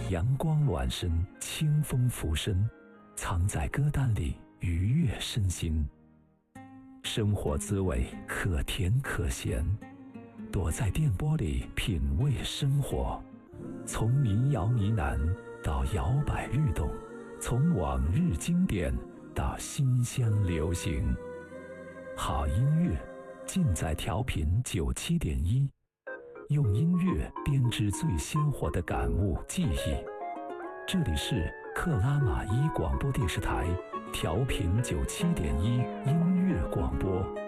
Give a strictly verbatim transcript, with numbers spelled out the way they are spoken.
阳光暖身，清风拂身，藏在歌单里愉悦身心。生活滋味可甜可咸，躲在电波里品味生活。从民谣呢喃到摇摆律动，从往日经典到新乡流行。好音乐尽在调频九七点一，用音乐编织最鲜活的感悟记忆。这里是克拉玛依广播电视台调频九七点一音乐广播。